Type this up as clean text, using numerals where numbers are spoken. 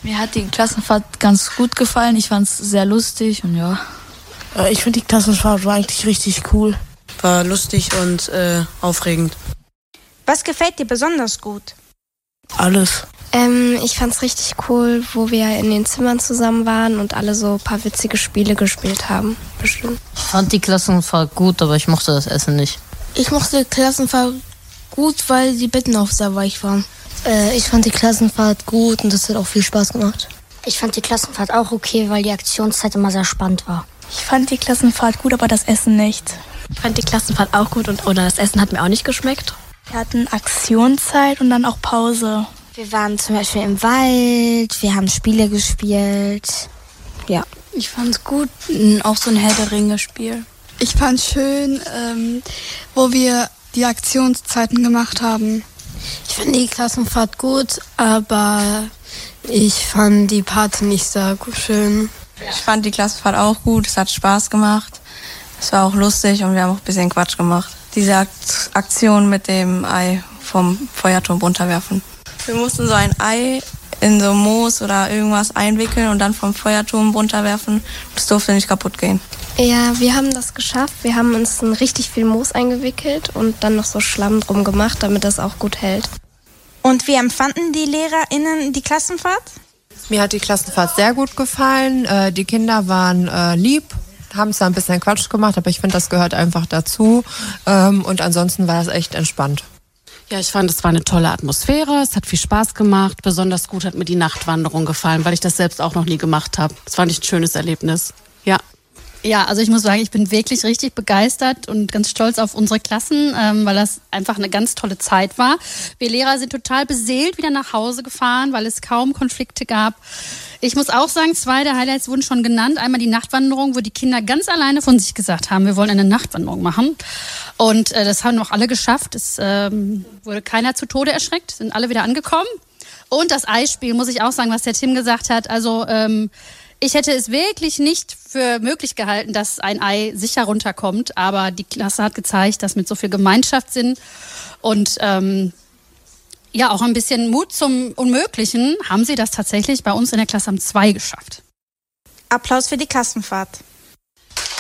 Mir hat die Klassenfahrt ganz gut gefallen. Ich fand es sehr lustig und ja. Ich finde die Klassenfahrt war eigentlich richtig cool. War lustig und aufregend. Was gefällt dir besonders gut? Alles. Ich fand's richtig cool, wo wir in den Zimmern zusammen waren und alle so ein paar witzige Spiele gespielt haben. Bestimmt. Ich fand die Klassenfahrt gut, aber ich mochte das Essen nicht. Ich mochte die Klassenfahrt gut, weil die Betten auch sehr weich waren. Ich fand die Klassenfahrt gut und das hat auch viel Spaß gemacht. Ich fand die Klassenfahrt auch okay, weil die Aktionszeit immer sehr spannend war. Ich fand die Klassenfahrt gut, aber das Essen nicht. Ich fand die Klassenfahrt auch gut oder das Essen hat mir auch nicht geschmeckt. Wir hatten Aktionszeit und dann auch Pause. Wir waren zum Beispiel im Wald, wir haben Spiele gespielt. Ja. Ich fand's gut, auch so ein Herr der Ringe-Spiel. Ich fand's schön, wo wir die Aktionszeiten gemacht haben. Ich fand die Klassenfahrt gut, aber ich fand die Party nicht so schön. Ich fand die Klassenfahrt auch gut, es hat Spaß gemacht. Es war auch lustig und wir haben auch ein bisschen Quatsch gemacht. Diese Aktion mit dem Ei vom Feuerturm runterwerfen. Wir mussten so ein Ei in so Moos oder irgendwas einwickeln und dann vom Feuerturm runterwerfen. Das durfte nicht kaputt gehen. Ja, wir haben das geschafft. Wir haben uns in richtig viel Moos eingewickelt und dann noch so Schlamm drum gemacht, damit das auch gut hält. Und wie empfanden die LehrerInnen die Klassenfahrt? Mir hat die Klassenfahrt sehr gut gefallen. Die Kinder waren lieb, haben zwar ein bisschen Quatsch gemacht, aber ich finde, das gehört einfach dazu. Und ansonsten war das echt entspannt. Ja, ich fand, es war eine tolle Atmosphäre, es hat viel Spaß gemacht. Besonders gut hat mir die Nachtwanderung gefallen, weil ich das selbst auch noch nie gemacht habe. Das fand ich ein schönes Erlebnis. Ja. Ja, also ich muss sagen, ich bin wirklich richtig begeistert und ganz stolz auf unsere Klassen, weil das einfach eine ganz tolle Zeit war. Wir Lehrer sind total beseelt wieder nach Hause gefahren, weil es kaum Konflikte gab. Ich muss auch sagen, 2 der Highlights wurden schon genannt. Einmal die Nachtwanderung, wo die Kinder ganz alleine von sich gesagt haben, wir wollen eine Nachtwanderung machen. Und das haben auch alle geschafft. Es wurde keiner zu Tode erschreckt, sind alle wieder angekommen. Und das Eisspiel, muss ich auch sagen, was der Tim gesagt hat. Also ich hätte es wirklich nicht für möglich gehalten, dass ein Ei sicher runterkommt. Aber die Klasse hat gezeigt, dass mit so viel Gemeinschaftssinn und ja auch ein bisschen Mut zum Unmöglichen haben sie das tatsächlich bei uns in der Klasse am 2 geschafft. Applaus für die Klassenfahrt.